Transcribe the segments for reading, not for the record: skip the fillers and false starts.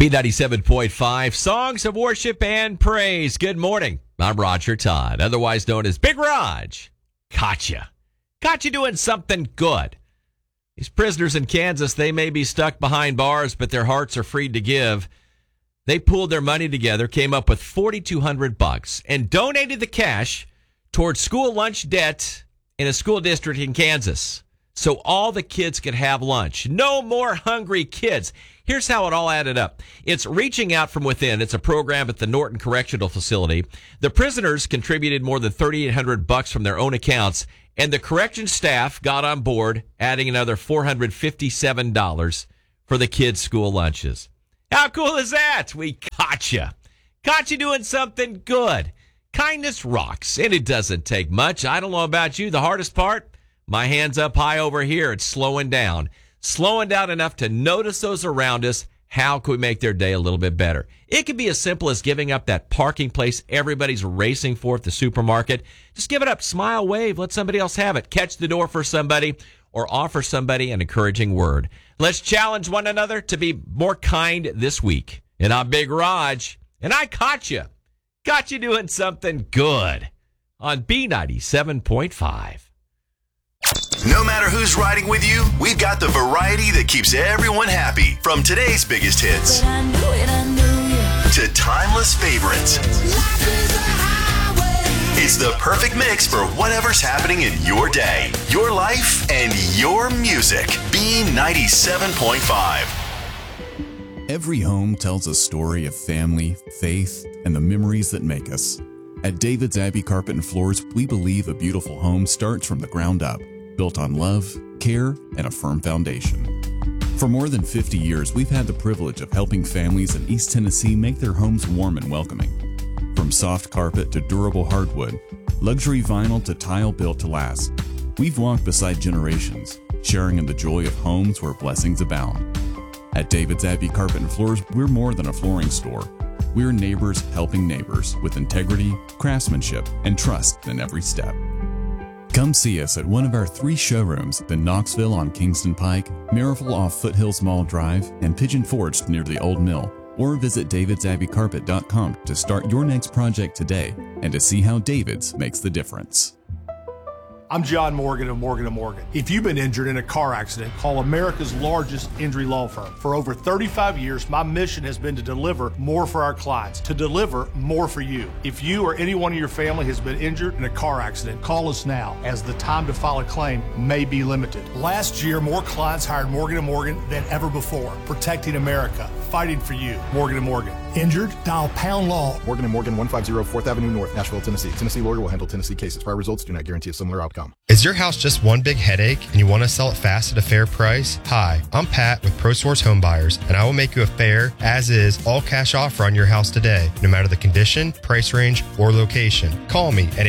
B97.5, Songs of Worship and Praise. Good morning. I'm Roger Todd, otherwise known as Big Raj. Caught you doing something good. These prisoners in Kansas, they may be stuck behind bars, but their hearts are free to give. They pooled their money together, came up with $4,200, and donated the cash towards school lunch debt in a school district in Kansas, so all the kids could have lunch. No more hungry kids. Here's how it all added up. It's Reaching Out from Within. It's a program at the Norton Correctional Facility. The prisoners contributed more than $3,800 from their own accounts, and the correction staff got on board, adding another $457 for the kids' school lunches. How cool is that? We caught you. Caught you doing something good. Kindness rocks, and it doesn't take much. I don't know about you. The hardest part, my hands up high over here. It's slowing down. Slowing down enough to notice those around us. How can we make their day a little bit better? It could be as simple as giving up that parking place everybody's racing for at the supermarket. Just give it up. Smile, wave, let somebody else have it. Catch the door for somebody or offer somebody an encouraging word. Let's challenge one another to be more kind this week. And I'm Big Raj, and I caught you. Got you doing something good on B97.5. No matter who's riding with you, we've got the variety that keeps everyone happy. From today's biggest hits to timeless favorites. It's the perfect mix for whatever's happening in your day, your life, and your music. B97.5. Every home tells a story of family, faith, and the memories that make us. At David's Abbey Carpet and Floors, we believe a beautiful home starts from the ground up, built on love, care, and a firm foundation. For more than 50 years, we've had the privilege of helping families in East Tennessee make their homes warm and welcoming. From soft carpet to durable hardwood, luxury vinyl to tile built to last, we've walked beside generations, sharing in the joy of homes where blessings abound. At David's Abbey Carpet and Floors, we're more than a flooring store. We're neighbors helping neighbors with integrity, craftsmanship, and trust in every step. Come see us at one of our 3 showrooms in Knoxville on Kingston Pike, Maryville off Foothills Mall Drive, and Pigeon Forge near the Old Mill. Or visit davidsabbeycarpet.com to start your next project today and to see how David's makes the difference. I'm John Morgan of Morgan & Morgan. If you've been injured in a car accident, call America's largest injury law firm. For over 35 years, my mission has been to deliver more for our clients, to deliver more for you. If you or anyone in your family has been injured in a car accident, call us now, as the time to file a claim may be limited. Last year, more clients hired Morgan & Morgan than ever before, protecting America, fighting for you. Morgan & Morgan. Injured? Dial # law. Morgan & Morgan, 150 4th Avenue North, Nashville, Tennessee. Tennessee lawyer will handle Tennessee cases. Prior results do not guarantee a similar outcome. Is your house just one big headache and you want to sell it fast at a fair price? Hi, I'm Pat with ProSource Home Buyers, and I will make you a fair, as-is, all-cash offer on your house today, no matter the condition, price range, or location. Call me at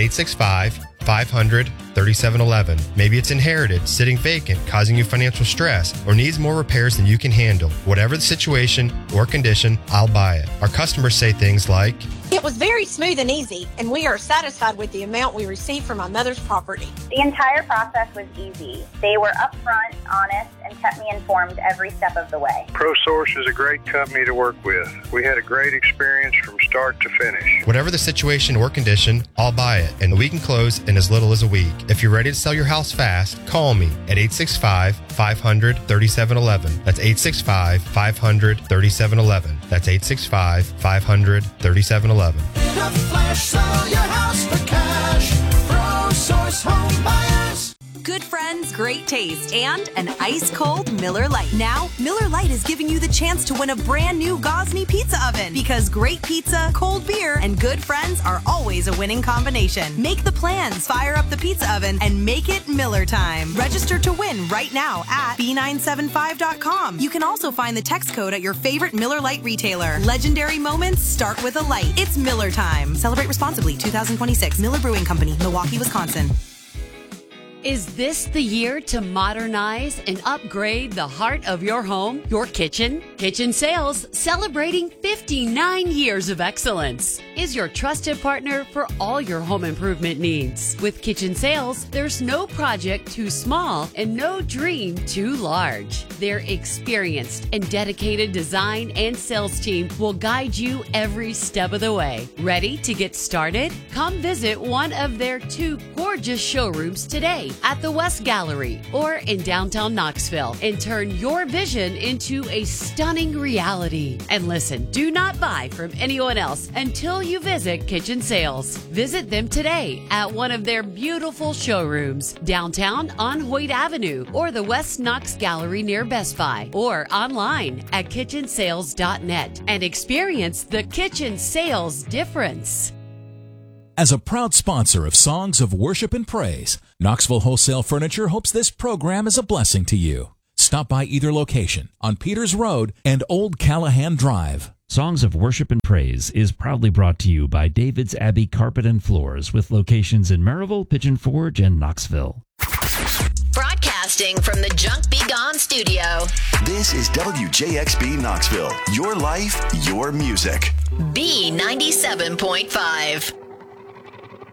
865-500-3711. Maybe it's inherited, sitting vacant, causing you financial stress, or needs more repairs than you can handle. Whatever the situation or condition, I'll buy it. Our customers say things like, "It was very smooth and easy, and we are satisfied with the amount we received from my mother's property." The entire process was easy. They were upfront, honest, and kept me informed every step of the way. ProSource is a great company to work with. We had a great experience from start to finish. Whatever the situation or condition, I'll buy it, and we can close in as little as a week. If you're ready to sell your house fast, call me at 865-500-3711. That's 865-500-3711. That's 865-500-3711. In a flash, sell your house for cash. ProSource Home Buyers. Good friends, great taste, and an ice-cold Miller Lite. Now, Miller Lite is giving you the chance to win a brand new Gosney pizza oven, because great pizza, cold beer, and good friends are always a winning combination. Make the plans, fire up the pizza oven, and make it Miller time. Register to win right now at B975.com. You can also find the text code at your favorite Miller Lite retailer. Legendary moments start with a light. It's Miller time. Celebrate responsibly. 2026. Miller Brewing Company, Milwaukee, Wisconsin. Is this the year to modernize and upgrade the heart of your home, your kitchen? Kitchen Sales, celebrating 59 years of excellence, is your trusted partner for all your home improvement needs. With Kitchen Sales, there's no project too small and no dream too large. Their experienced and dedicated design and sales team will guide you every step of the way. Ready to get started? Come visit one of their 2 gorgeous showrooms today at the West Gallery or in downtown Knoxville and turn your vision into a stunning reality. And listen, do not buy from anyone else until you visit Kitchen Sales. Visit them today at one of their beautiful showrooms downtown on Hoyt Avenue or the West Knox Gallery near Best Buy or online at kitchensales.net and experience the Kitchen Sales difference. As a proud sponsor of Songs of Worship and Praise, Knoxville Wholesale Furniture hopes this program is a blessing to you. Stop by either location on Peters Road and Old Callahan Drive. Songs of Worship and Praise is proudly brought to you by David's Abbey Carpet and Floors with locations in Maryville, Pigeon Forge, and Knoxville. Broadcasting from the Junk Be Gone studio. This is WJXB Knoxville. Your life, your music. B97.5.